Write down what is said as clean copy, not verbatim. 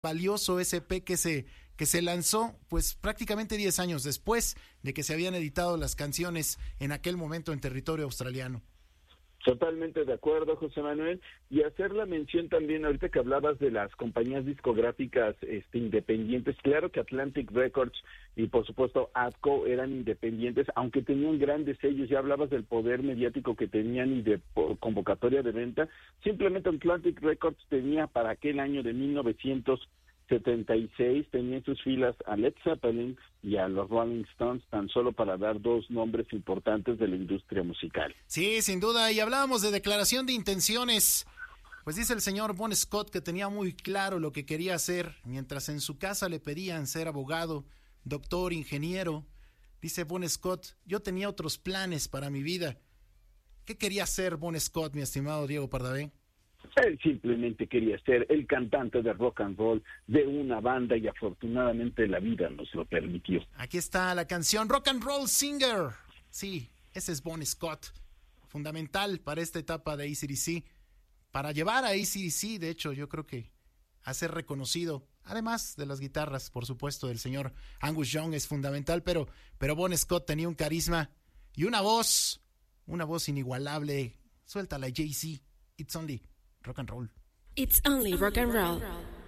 valioso ese EP que se lanzó pues prácticamente 10 años después de que se habían editado las canciones en aquel momento en territorio australiano. Totalmente de acuerdo, José Manuel, y hacer la mención también, ahorita que hablabas de las compañías discográficas independientes, claro que Atlantic Records y por supuesto Atco eran independientes, aunque tenían grandes sellos, ya hablabas del poder mediático que tenían y de convocatoria de venta, simplemente Atlantic Records tenía para aquel año de 1976, tenía en sus filas a Led Zeppelin y a los Rolling Stones, tan solo para dar dos nombres importantes de la industria musical. Sí, sin duda, y hablábamos de declaración de intenciones. Pues dice el señor Bon Scott que tenía muy claro lo que quería hacer, mientras en su casa le pedían ser abogado, doctor, ingeniero. Dice Bon Scott, yo tenía otros planes para mi vida. ¿Qué quería hacer Bon Scott, mi estimado Diego Pardavé? Él simplemente quería ser el cantante de rock and roll de una banda y afortunadamente la vida nos lo permitió. Aquí está la canción Rock and Roll Singer. Sí, ese es Bon Scott. Fundamental para esta etapa de AC/DC. Para llevar a AC/DC, de hecho, yo creo que a ser reconocido, además de las guitarras, por supuesto, del señor Angus Young es fundamental, pero Bon Scott tenía un carisma y una voz inigualable. Suéltala, Jay-Z. It's only rock and roll. It's only rock and roll.